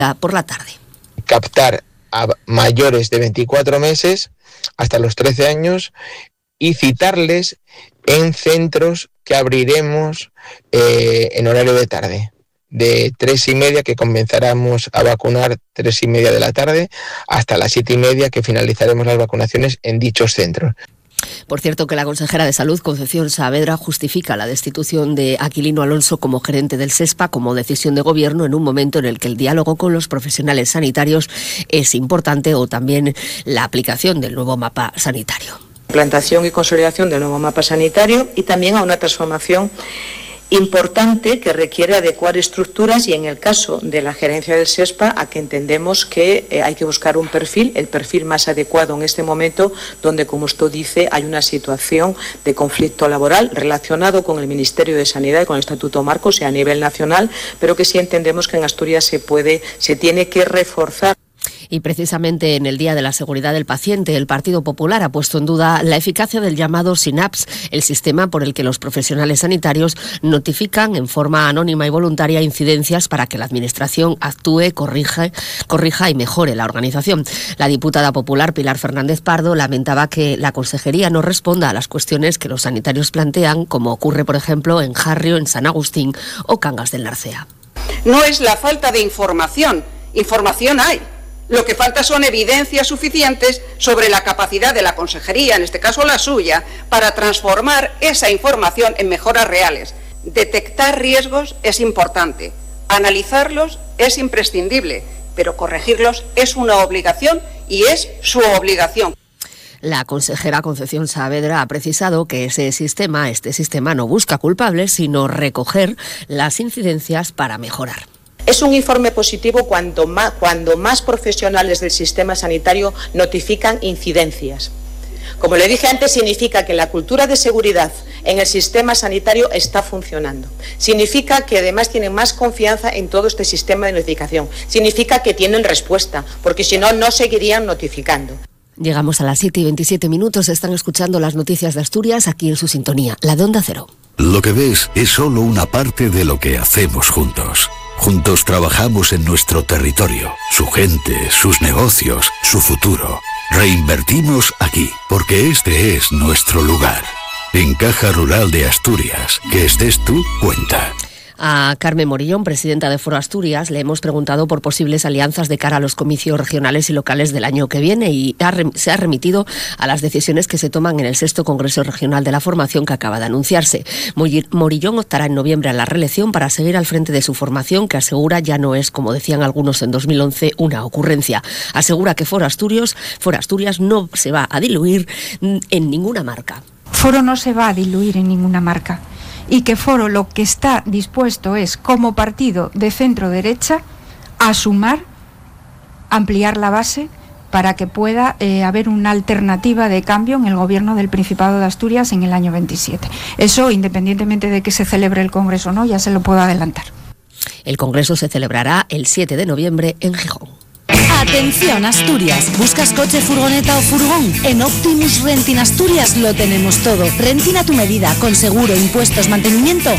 por la tarde. Captar a mayores de 24 meses hasta los 13 años y citarles en centros que abriremos en horario de tarde, de 3:30, que comenzaremos a vacunar 3:30 de la tarde, hasta las 7:30, que finalizaremos las vacunaciones en dichos centros. Por cierto, que la consejera de Salud, Concepción Saavedra, justifica la destitución de Aquilino Alonso como gerente del SESPA como decisión de gobierno en un momento en el que el diálogo con los profesionales sanitarios es importante, o también la aplicación del nuevo mapa sanitario. Implantación y consolidación del nuevo mapa sanitario y también a una transformación importante que requiere adecuar estructuras y, en el caso de la gerencia del SESPA, a que entendemos que hay que buscar un perfil, el perfil más adecuado en este momento, donde, como usted dice, hay una situación de conflicto laboral relacionado con el Ministerio de Sanidad y con el Estatuto Marcos y a nivel nacional, pero que sí entendemos que en Asturias se tiene que reforzar. Y precisamente en el Día de la Seguridad del Paciente, el Partido Popular ha puesto en duda la eficacia del llamado SINAPS, el sistema por el que los profesionales sanitarios notifican en forma anónima y voluntaria incidencias para que la Administración actúe, corrija y mejore la organización. La diputada popular Pilar Fernández Pardo lamentaba que la Consejería no responda a las cuestiones que los sanitarios plantean, como ocurre, por ejemplo, en Jarrio, en San Agustín o Cangas del Narcea. No es la falta de información hay. Lo que falta son evidencias suficientes sobre la capacidad de la Consejería, en este caso la suya, para transformar esa información en mejoras reales. Detectar riesgos es importante, analizarlos es imprescindible, pero corregirlos es una obligación y es su obligación. La consejera Concepción Saavedra ha precisado que este sistema no busca culpables, sino recoger las incidencias para mejorar. Es un informe positivo cuando más profesionales del sistema sanitario notifican incidencias. Como le dije antes, significa que la cultura de seguridad en el sistema sanitario está funcionando. Significa que además tienen más confianza en todo este sistema de notificación. Significa que tienen respuesta, porque si no, no seguirían notificando. Llegamos a las 7:27. Están escuchando las noticias de Asturias aquí en su sintonía, la de Onda Cero. Lo que ves es solo una parte de lo que hacemos juntos. Juntos trabajamos en nuestro territorio, su gente, sus negocios, su futuro. Reinvertimos aquí, porque este es nuestro lugar. En Caja Rural de Asturias, que estés tú, cuenta. A Carmen Morillón, presidenta de Foro Asturias, le hemos preguntado por posibles alianzas de cara a los comicios regionales y locales del año que viene y se ha remitido a las decisiones que se toman en el 6º Congreso Regional de la Formación que acaba de anunciarse. Morillón optará en noviembre a la reelección para seguir al frente de su formación, que asegura ya no es, como decían algunos en 2011, una ocurrencia. Asegura que Foro Asturias no se va a diluir en ninguna marca. Foro no se va a diluir en ninguna marca. Y que Foro lo que está dispuesto es, como partido de centro-derecha, a sumar, ampliar la base para que pueda haber una alternativa de cambio en el gobierno del Principado de Asturias en el año 27. Eso, independientemente de que se celebre el Congreso o no, ya se lo puedo adelantar. El Congreso se celebrará el 7 de noviembre en Gijón. Atención Asturias, ¿buscas coche, furgoneta o furgón? En Optimus Renting Asturias lo tenemos todo. Renting a tu medida, con seguro, impuestos, mantenimiento